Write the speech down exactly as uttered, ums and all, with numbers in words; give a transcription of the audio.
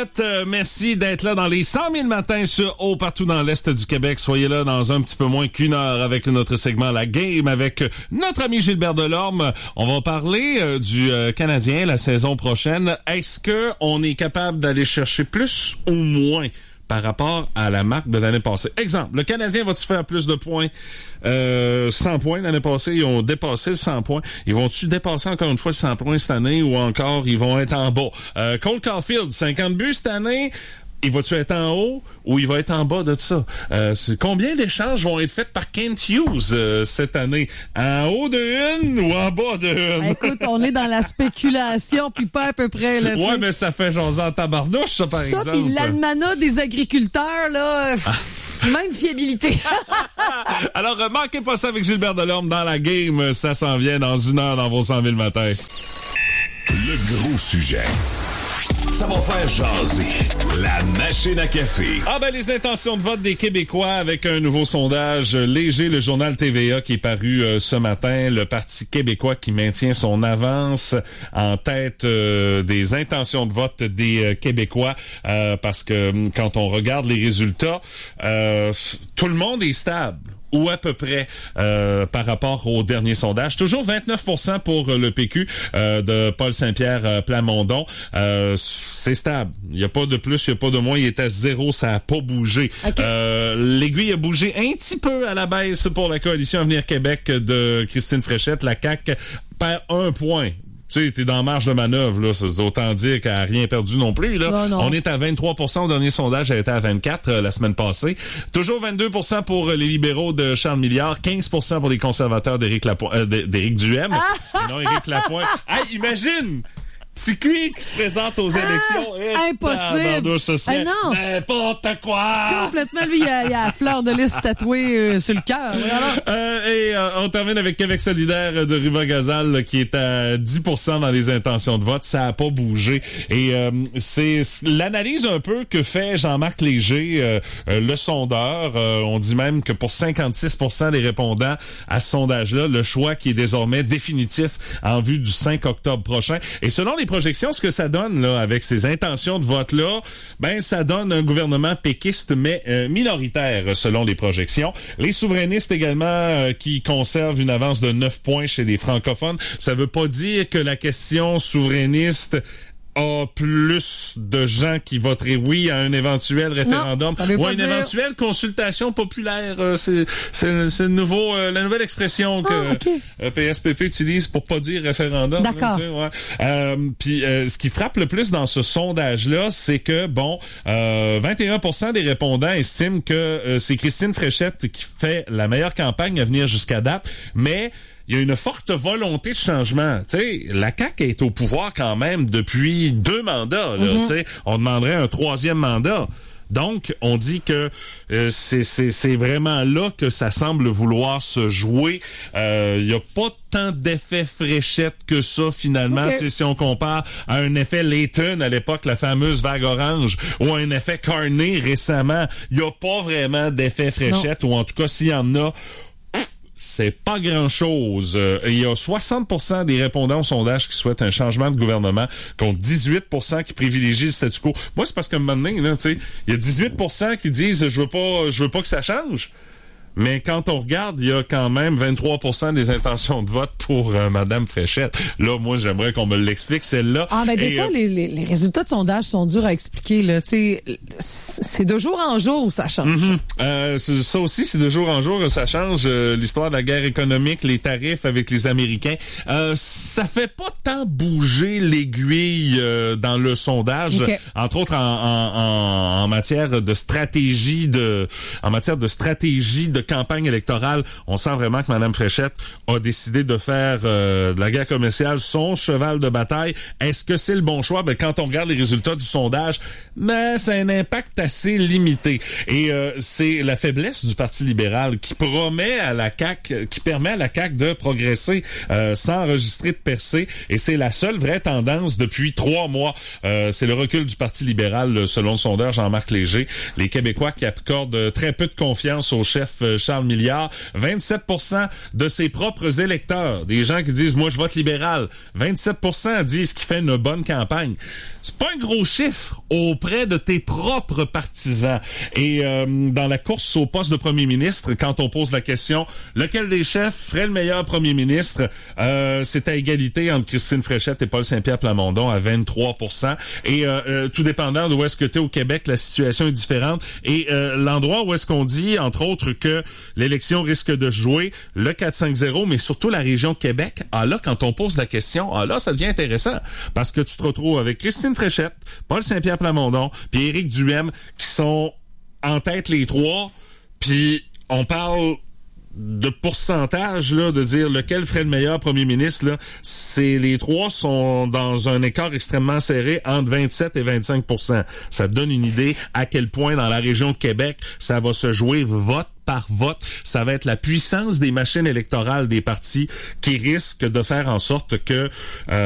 Frechette, euh, merci d'être là dans les cent mille matins sur haut partout dans l'Est du Québec. Soyez là dans un petit peu moins qu'une heure avec notre segment La Game avec notre ami Gilbert Delorme. On va parler euh, du euh, Canadien la saison prochaine. Est-ce que on est capable d'aller chercher plus ou moins par rapport à la marque de l'année passée? Exemple, le Canadien va-tu faire plus de points? Euh, cent points l'année passée, ils ont dépassé le cent points. Ils vont-tu dépasser encore une fois le cent points cette année ou encore ils vont être en bas? Euh, Cole Caulfield, cinquante buts cette année. Il va-tu être en haut ou il va être en bas de ça? Euh, c'est, combien d'échanges vont être faits par Kent Hughes euh, cette année? En haut de une ou en bas de une? Écoute, on est dans la spéculation, puis pas à peu près. Là, ouais, mais ça fait jaser en tabarnouche, ça, par ça, exemple. Ça, puis l'almanach des agriculteurs, là... Même fiabilité. Alors, euh, manquez pas ça avec Gilbert Delorme dans La Game. Ça s'en vient dans une heure dans vos cent mille matins. Le gros sujet. Ça va faire jaser. La machine à café. Ah ben les intentions de vote des Québécois avec un nouveau sondage léger, le journal T V A qui est paru euh, ce matin. Le Parti québécois qui maintient son avance en tête euh, des intentions de vote des euh, Québécois euh, parce que quand on regarde les résultats, euh, tout le monde est stable. Ou à peu près euh, par rapport au dernier sondage. Toujours vingt-neuf pour cent pour le P Q euh, de Paul Saint-Pierre euh, Plamondon. Euh, c'est stable. Il n'y a pas de plus, il n'y a pas de moins. Il est à zéro, ça n'a pas bougé. Okay. Euh, l'aiguille a bougé un petit peu à la baisse pour la coalition Avenir Québec de Christine Frechette. La C A Q perd un point. Tu sais, t'es dans marge de manœuvre, là. C'est autant dire qu'elle n'a rien perdu non plus, là. Non, non. On est à vingt-trois pour cent au dernier sondage, elle était à vingt-quatre euh, la semaine passée. Toujours vingt-deux pour cent pour les libéraux de Charles Milliard, quinze pour cent pour les conservateurs d'Éric Lapointe, euh, d'Éric Duhem. Ah! Et non, Éric Lapointe. Hey, imagine! C'est lui qui se présente aux élections. Ah, impossible. Ce serait ah non. N'importe quoi. Complètement. Lui, il a, il a la fleur de lys tatouée euh, sur le cœur. Euh, et euh, on termine avec Québec solidaire de Rivagazal là, qui est à dix pour cent dans les intentions de vote. Ça a pas bougé. Et euh, c'est l'analyse un peu que fait Jean-Marc Léger, euh, euh, le sondeur. Euh, on dit même que pour cinquante-six pour cent des répondants à ce sondage-là, le choix qui est désormais définitif en vue du cinq octobre prochain. Et selon les projections, ce que ça donne là avec ces intentions de vote-là, ben ça donne un gouvernement péquiste mais euh, minoritaire selon les projections. Les souverainistes également euh, qui conservent une avance de neuf points chez les francophones. Ça veut pas dire que la question souverainiste a plus de gens qui voteraient oui à un éventuel référendum non, ou à une dire... éventuelle consultation populaire. Euh, c'est c'est, c'est le nouveau, euh, la nouvelle expression que ah, okay. euh, P S P P utilise pour pas dire référendum. D'accord. Là, ouais. euh, Puis euh, ce qui frappe le plus dans ce sondage-là, c'est que bon, euh, vingt et un pour cent des répondants estiment que euh, c'est Christine Frechette qui fait la meilleure campagne à venir jusqu'à date, mais il y a une forte volonté de changement. Tu sais, la C A Q est au pouvoir quand même depuis deux mandats. Là, mm-hmm. Tu sais, on demanderait un troisième mandat. Donc, on dit que euh, c'est, c'est, c'est vraiment là que ça semble vouloir se jouer. Il euh, y a pas tant d'effet Frechette que ça, finalement. Okay. Si on compare à un effet Layton à l'époque, la fameuse vague orange, ou un effet Carney récemment, il y a pas vraiment d'effet Frechette, non. Ou en tout cas, s'il y en a, c'est pas grand-chose. Euh, il y a soixante pour cent des répondants au sondage qui souhaitent un changement de gouvernement, contre dix-huit pour cent qui privilégient le statu quo. Moi, c'est parce que maintenant, là, tu sais, il y a dix-huit pour cent qui disent je veux pas, je veux pas que ça change. Mais quand on regarde, il y a quand même vingt-trois pour cent des intentions de vote pour euh, Madame Frechette. Là, moi, j'aimerais qu'on me l'explique, celle-là. Ah, ben, des Et, fois, euh, les, les, les résultats de sondage sont durs à expliquer, là. Tu sais, c'est de jour en jour où ça change. Mm-hmm. Euh, ça aussi, c'est de jour en jour, ça change. Euh, l'histoire de la guerre économique, les tarifs avec les Américains. Euh, ça fait pas tant bouger l'aiguille euh, dans le sondage. Okay. Entre autres, en, en, en, en matière de stratégie de, en matière de stratégie de campagne électorale, on sent vraiment que Mme Frechette a décidé de faire euh, de la guerre commerciale son cheval de bataille. Est-ce que c'est le bon choix? Ben, quand on regarde les résultats du sondage, ben, ça a un impact assez limité. Et euh, c'est la faiblesse du Parti libéral qui promet à la C A Q, qui permet à la C A Q de progresser euh, sans enregistrer de percée. Et c'est la seule vraie tendance depuis trois mois. Euh, c'est le recul du Parti libéral, selon le sondeur Jean-Marc Léger. Les Québécois qui accordent très peu de confiance au chef euh, Charles Milliard. vingt-sept pour cent de ses propres électeurs, des gens qui disent « Moi, je vote libéral ». vingt-sept pour cent disent qu'il fait une bonne campagne. C'est pas un gros chiffre auprès de tes propres partisans. Et euh, dans la course au poste de premier ministre, quand on pose la question « Lequel des chefs ferait le meilleur premier ministre? Euh, » c'est à égalité entre Christine Fréchette et Paul Saint-Pierre Plamondon à vingt-trois pour cent. Et euh, euh, tout dépendant d'où est-ce que tu es au Québec, la situation est différente. Et euh, l'endroit où est-ce qu'on dit, entre autres, que l'élection risque de jouer, le quatre cinq zéro, mais surtout la région de Québec, ah là, quand on pose la question, ah là, ça devient intéressant. Parce que tu te retrouves avec Christine Fréchette, Paul Saint-Pierre Plamondon, puis Éric Duhem, qui sont en tête les trois, puis on parle de pourcentage, là, de dire lequel ferait le meilleur premier ministre, là, c'est les trois sont dans un écart extrêmement serré entre vingt-sept et vingt-cinq pour cent. Ça te donne une idée à quel point dans la région de Québec, ça va se jouer vote par vote. Ça va être la puissance des machines électorales des partis qui risquent de faire en sorte que euh,